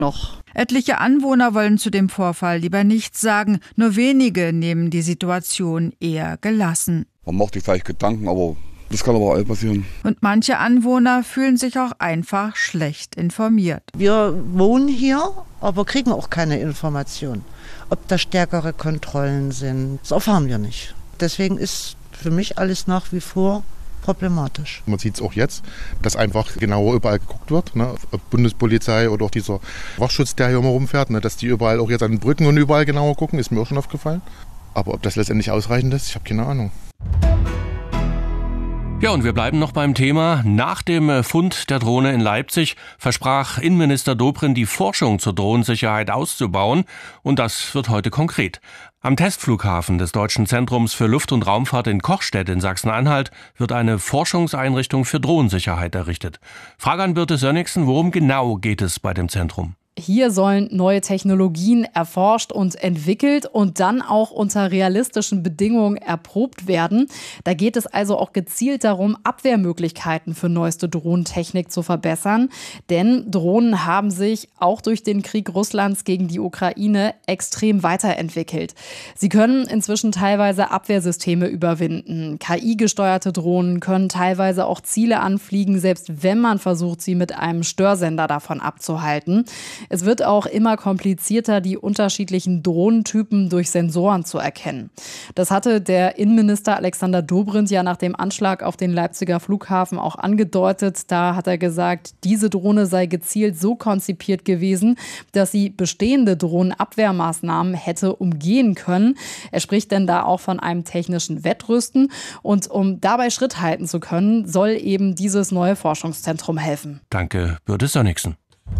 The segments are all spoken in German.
noch. Etliche Anwohner wollen zu dem Vorfall lieber nichts sagen, nur wenige nehmen die Situation eher gelassen. Man macht sich vielleicht Gedanken, aber das kann aber all passieren. Und manche Anwohner fühlen sich auch einfach schlecht informiert. Wir wohnen hier, aber kriegen auch keine Information. Ob da stärkere Kontrollen sind, das erfahren wir nicht. Deswegen ist für mich alles nach wie vor problematisch. Man sieht es auch jetzt, dass einfach genauer überall geguckt wird. Ne? Ob Bundespolizei oder auch dieser Wachschutz, der hier immer rumfährt, ne? Dass die überall auch jetzt an den Brücken und überall genauer gucken, ist mir auch schon aufgefallen. Aber ob das letztendlich ausreichend ist, ich habe keine Ahnung. Ja, und wir bleiben noch beim Thema. Nach dem Fund der Drohne in Leipzig versprach Innenminister Dobrindt, die Forschung zur Drohnensicherheit auszubauen. Und das wird heute konkret. Am Testflughafen des Deutschen Zentrums für Luft- und Raumfahrt in Kochstedt in Sachsen-Anhalt wird eine Forschungseinrichtung für Drohnensicherheit errichtet. Frage an Birte Sönnigsen, worum genau geht es bei dem Zentrum? Hier sollen neue Technologien erforscht und entwickelt und dann auch unter realistischen Bedingungen erprobt werden. Da geht es also auch gezielt darum, Abwehrmöglichkeiten für neueste Drohnentechnik zu verbessern. Denn Drohnen haben sich auch durch den Krieg Russlands gegen die Ukraine extrem weiterentwickelt. Sie können inzwischen teilweise Abwehrsysteme überwinden. KI-gesteuerte Drohnen können teilweise auch Ziele anfliegen, selbst wenn man versucht, sie mit einem Störsender davon abzuhalten. Es wird auch immer komplizierter, die unterschiedlichen Drohnentypen durch Sensoren zu erkennen. Das hatte der Innenminister Alexander Dobrindt ja nach dem Anschlag auf den Leipziger Flughafen auch angedeutet. Da hat er gesagt, diese Drohne sei gezielt so konzipiert gewesen, dass sie bestehende Drohnenabwehrmaßnahmen hätte umgehen können. Er spricht denn da auch von einem technischen Wettrüsten. Und um dabei Schritt halten zu können, soll eben dieses neue Forschungszentrum helfen. Danke, Birte Sönnigsen.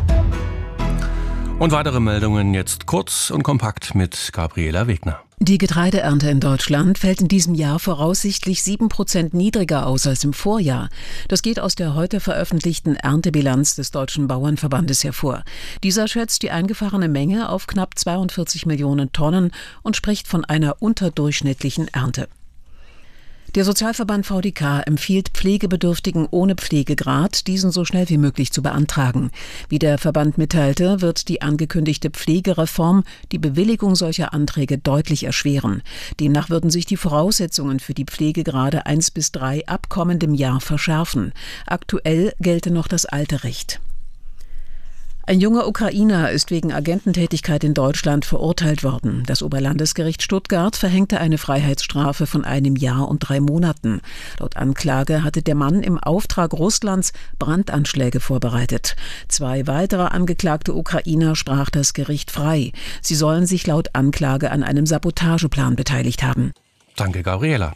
Und weitere Meldungen jetzt kurz und kompakt mit Gabriela Wegner. Die Getreideernte in Deutschland fällt in diesem Jahr voraussichtlich 7% niedriger aus als im Vorjahr. Das geht aus der heute veröffentlichten Erntebilanz des Deutschen Bauernverbandes hervor. Dieser schätzt die eingefahrene Menge auf knapp 42 Millionen Tonnen und spricht von einer unterdurchschnittlichen Ernte. Der Sozialverband VDK empfiehlt Pflegebedürftigen ohne Pflegegrad, diesen so schnell wie möglich zu beantragen. Wie der Verband mitteilte, wird die angekündigte Pflegereform die Bewilligung solcher Anträge deutlich erschweren. Demnach würden sich die Voraussetzungen für die Pflegegrade 1 bis 3 ab kommendem Jahr verschärfen. Aktuell gelte noch das alte Recht. Ein junger Ukrainer ist wegen Agententätigkeit in Deutschland verurteilt worden. Das Oberlandesgericht Stuttgart verhängte eine Freiheitsstrafe von 1 Jahr und 3 Monaten. Laut Anklage hatte der Mann im Auftrag Russlands Brandanschläge vorbereitet. 2 weitere angeklagte Ukrainer sprach das Gericht frei. Sie sollen sich laut Anklage an einem Sabotageplan beteiligt haben. Danke, Gabriela.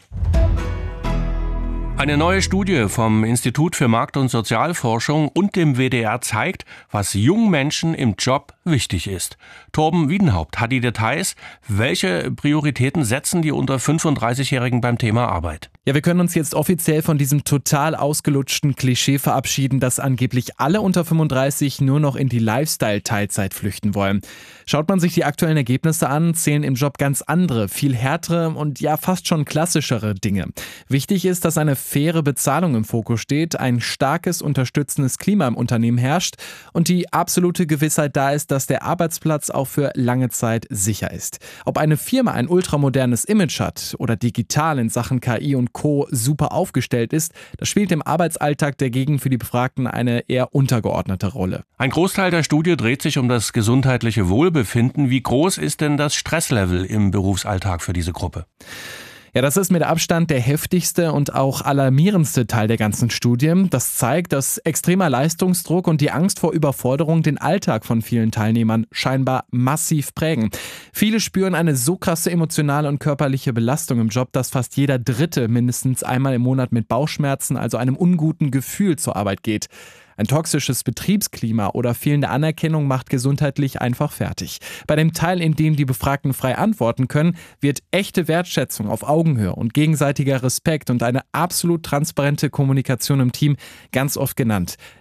Eine neue Studie vom Institut für Markt- und Sozialforschung und dem WDR zeigt, was jungen Menschen im Job wichtig ist. Torben Wiedenhaupt hat die Details. Welche Prioritäten setzen die unter 35-Jährigen beim Thema Arbeit? Ja, wir können uns jetzt offiziell von diesem total ausgelutschten Klischee verabschieden, dass angeblich alle unter 35 nur noch in die Lifestyle-Teilzeit flüchten wollen. Schaut man sich die aktuellen Ergebnisse an, zählen im Job ganz andere, viel härtere und ja fast schon klassischere Dinge. Wichtig ist, dass eine faire Bezahlung im Fokus steht, ein starkes, unterstützendes Klima im Unternehmen herrscht und die absolute Gewissheit da ist, dass der Arbeitsplatz auch für lange Zeit sicher ist. Ob eine Firma ein ultramodernes Image hat oder digital in Sachen KI und Co. super aufgestellt ist, das spielt im Arbeitsalltag dagegen für die Befragten eine eher untergeordnete Rolle. Ein Großteil der Studie dreht sich um das gesundheitliche Wohlbefinden. Wie groß ist denn das Stresslevel im Berufsalltag für diese Gruppe? Ja, das ist mit Abstand der heftigste und auch alarmierendste Teil der ganzen Studie. Das zeigt, dass extremer Leistungsdruck und die Angst vor Überforderung den Alltag von vielen Teilnehmern scheinbar massiv prägen. Viele spüren eine so krasse emotionale und körperliche Belastung im Job, dass fast jeder Dritte mindestens einmal im Monat mit Bauchschmerzen, also einem unguten Gefühl, zur Arbeit geht. Ein toxisches Betriebsklima oder fehlende Anerkennung macht gesundheitlich einfach fertig. Bei dem Teil, in dem die Befragten frei antworten können, wird echte Wertschätzung auf Augenhöhe und gegenseitiger Respekt und eine absolut transparente Kommunikation im Team ganz oft genannt.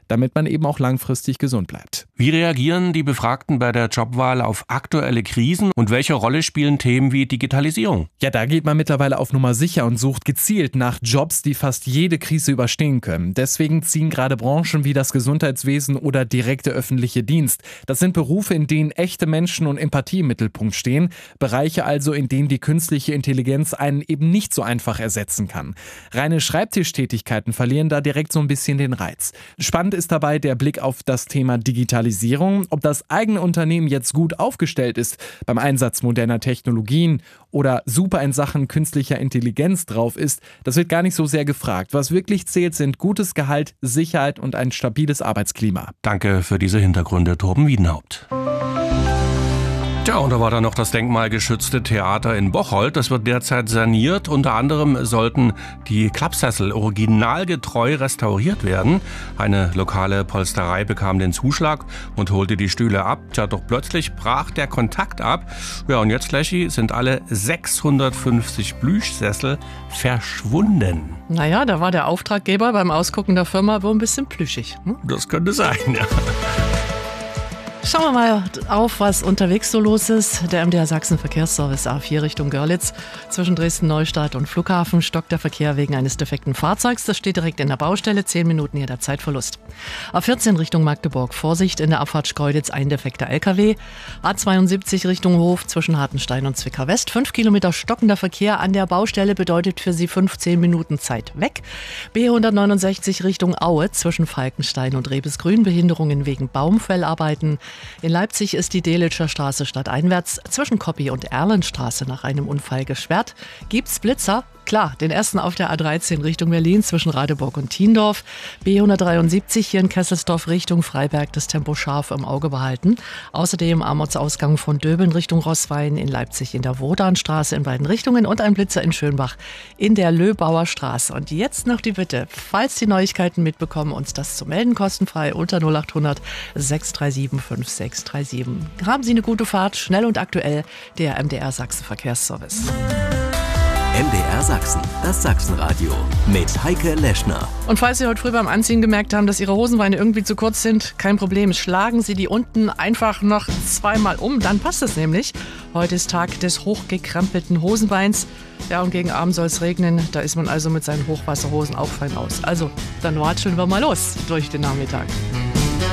damit man eben auch langfristig gesund bleibt. Wie reagieren die Befragten bei der Jobwahl auf aktuelle Krisen und welche Rolle spielen Themen wie Digitalisierung? Ja, da geht man mittlerweile auf Nummer sicher und sucht gezielt nach Jobs, die fast jede Krise überstehen können. Deswegen ziehen gerade Branchen wie das Gesundheitswesen oder direkte öffentliche Dienst. Das sind Berufe, in denen echte Menschen und Empathie im Mittelpunkt stehen. Bereiche also, in denen die künstliche Intelligenz einen eben nicht so einfach ersetzen kann. Reine Schreibtischtätigkeiten verlieren da direkt so ein bisschen den Reiz. Spannend ist dabei der Blick auf das Thema Digitalisierung, ob das eigene Unternehmen jetzt gut aufgestellt ist beim Einsatz moderner Technologien oder super in Sachen künstlicher Intelligenz drauf ist. Das wird gar nicht so sehr gefragt. Was wirklich zählt, sind gutes Gehalt, Sicherheit und ein stabiles Arbeitsklima. Danke für diese Hintergründe, Torben Wiedenhaupt. Tja, und da war dann noch das denkmalgeschützte Theater in Bocholt. Das wird derzeit saniert. Unter anderem sollten die Klappsessel originalgetreu restauriert werden. Eine lokale Polsterei bekam den Zuschlag und holte die Stühle ab. Tja, doch plötzlich brach der Kontakt ab. Ja, und jetzt, Leschi, sind alle 650 Plüschsessel verschwunden. Naja, da war der Auftraggeber beim Ausgucken der Firma wohl ein bisschen plüschig. Das könnte sein, ja. Schauen wir mal auf, was unterwegs so los ist. Der MDR Sachsen Verkehrsservice A4 Richtung Görlitz. Zwischen Dresden-Neustadt und Flughafen stockt der Verkehr wegen eines defekten Fahrzeugs. Das steht direkt in der Baustelle. 10 Minuten hier der Zeitverlust. A14 Richtung Magdeburg. Vorsicht, in der Abfahrt Schkeuditz ein defekter LKW. A72 Richtung Hof zwischen Hartenstein und Zwickau West. 5 Kilometer stockender Verkehr an der Baustelle bedeutet für Sie 15 Minuten Zeit weg. B169 Richtung Aue zwischen Falkenstein und Rebesgrün. Behinderungen wegen Baumfellarbeiten. In Leipzig ist die Delitscher Straße stadteinwärts zwischen Koppi und Erlenstraße nach einem Unfall gesperrt. Gibt's Blitzer? Klar, den ersten auf der A13 Richtung Berlin zwischen Radeburg und Thiendorf. B173 hier in Kesselsdorf Richtung Freiberg, das Tempo scharf im Auge behalten. Außerdem am Ortsausgang von Döbeln Richtung Roßwein, in Leipzig in der Wodanstraße in beiden Richtungen und ein Blitzer in Schönbach in der Löbauer Straße. Und jetzt noch die Bitte, falls die Neuigkeiten mitbekommen, uns das zu melden, kostenfrei unter 0800 637 5637. Haben Sie eine gute Fahrt, schnell und aktuell, der MDR Sachsen Verkehrsservice. MDR Sachsen, das Sachsenradio mit Heike Leschner. Und falls Sie heute früh beim Anziehen gemerkt haben, dass Ihre Hosenbeine irgendwie zu kurz sind, kein Problem. Schlagen Sie die unten einfach noch zweimal um, dann passt es nämlich. Heute ist Tag des hochgekrempelten Hosenbeins. Ja, und gegen Abend soll es regnen. Da ist man also mit seinen Hochwasserhosen auch fein aus. Also, dann watscheln wir mal los durch den Nachmittag.